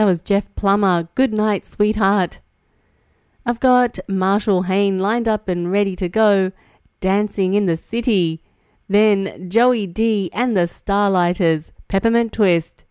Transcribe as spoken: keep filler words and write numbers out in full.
was Jeff Plummer, Good Night, Sweetheart. I've got Marshall Hayne lined up and ready to go, Dancing in the City. Then Joey D and the Starlighters, Peppermint Twist.